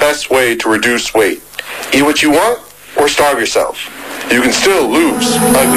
best way to reduce weight. Eat what you want or starve yourself. You can still lose ugly